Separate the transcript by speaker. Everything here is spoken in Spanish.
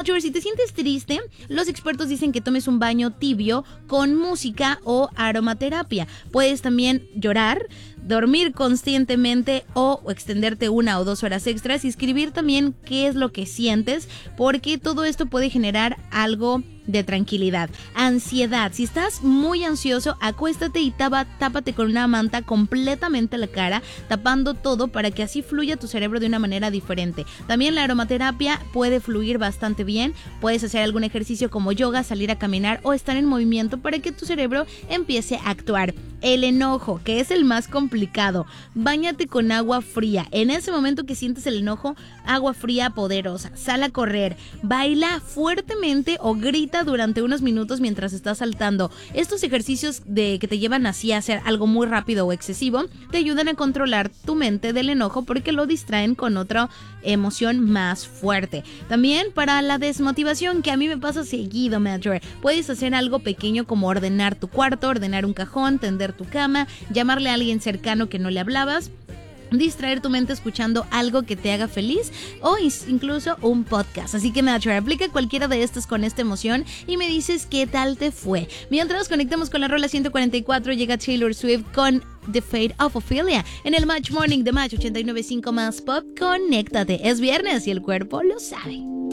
Speaker 1: Major, si te sientes triste, los expertos dicen que tomes un baño tibio con música o aromaterapia. Puedes también llorar, dormir conscientemente o extenderte 1 o 2 horas extras y escribir también qué es lo que sientes, porque todo esto puede generar algo de tranquilidad. Ansiedad. Si estás muy ansioso, acuéstate y tápate con una manta completamente la cara, tapando todo para que así fluya tu cerebro de una manera diferente. También la aromaterapia puede fluir bastante bien. Puedes hacer algún ejercicio como yoga, salir a caminar o estar en movimiento para que tu cerebro empiece a actuar. El enojo, que es el más complicado. Báñate con agua fría. En ese momento que sientes el enojo, agua fría poderosa. Sal a correr. Baila fuertemente o grita durante unos minutos mientras estás saltando. Estos ejercicios que te llevan así a hacer algo muy rápido o excesivo te ayudan a controlar tu mente del enojo porque lo distraen con otra emoción más fuerte. También para la desmotivación, que a mí me pasa seguido, Major, puedes hacer algo pequeño como ordenar tu cuarto, ordenar un cajón, tender tu cama, llamarle a alguien cercano que no le hablabas, distraer tu mente escuchando algo que te haga feliz o incluso un podcast. Así que Major, aplica cualquiera de estos con esta emoción y me dices qué tal te fue. Mientras conectamos con la rola 144, llega Taylor Swift con The Fate of Ophelia en el Match Morning de Match 89.5 más Pop. Conéctate, es viernes y el cuerpo lo sabe.